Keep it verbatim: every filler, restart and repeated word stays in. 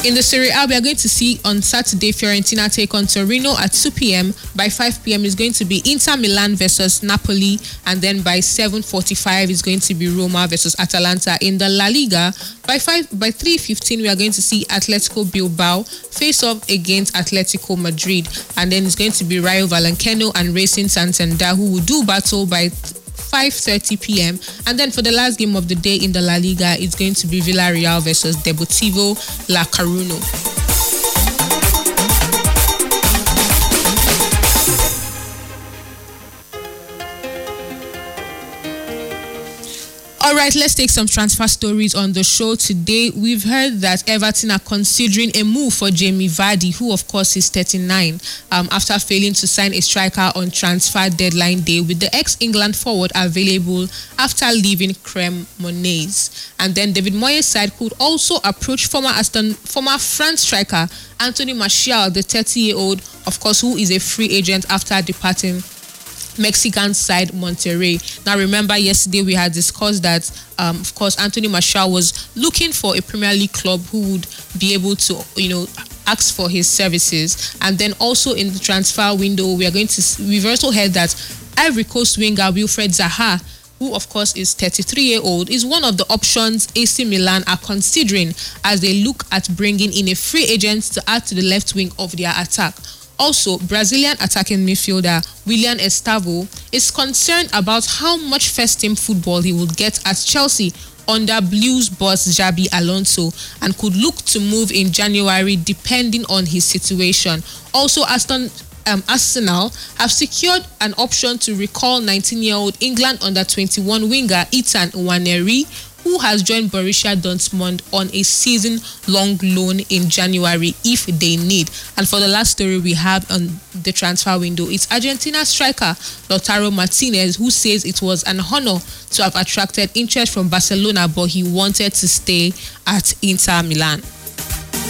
In the Serie A, we are going to see on Saturday Fiorentina take on Torino at two p.m. By five p.m. is going to be Inter Milan versus Napoli, and then by seven forty-five is going to be Roma versus Atalanta. In the La Liga, by five by three fifteen we are going to see Atletico Bilbao face off against Atletico Madrid, and then it's going to be Rayo Vallecano and Racing Santander who will do battle by five thirty p.m. And then for the last game of the day in the La Liga, it's going to be Villarreal versus Deportivo La Coruña. All right, let's take some transfer stories on the show today. We've heard that Everton are considering a move for Jamie Vardy, who of course is thirty-nine, um, after failing to sign a striker on transfer deadline day, with the ex-England forward available after leaving Cremonese. And then David Moyes' side could also approach former Aston, former France striker Anthony Martial, the thirty-year-old, of course, who is a free agent after departing Mexican side Monterrey. Now, remember, yesterday we had discussed that, um, of course, Anthony Martial was looking for a Premier League club who would be able to, you know, ask for his services. And then also in the transfer window, we are going to. We've also heard that Ivory Coast winger Wilfred Zaha, who of course is thirty-three-year-old, is one of the options A C Milan are considering as they look at bringing in a free agent to add to the left wing of their attack. Also, Brazilian attacking midfielder William Estavo is concerned about how much first-team football he will get at Chelsea under Blues boss Xabi Alonso, and could look to move in January depending on his situation. Also, Aston um, Arsenal have secured an option to recall nineteen-year-old England under twenty-one winger Ethan Nwaneri, who has joined Borussia Dortmund on a season-long loan in January if they need. And for the last story we have on the transfer window, it's Argentina striker Lautaro Martinez, who says it was an honor to have attracted interest from Barcelona, but he wanted to stay at Inter Milan.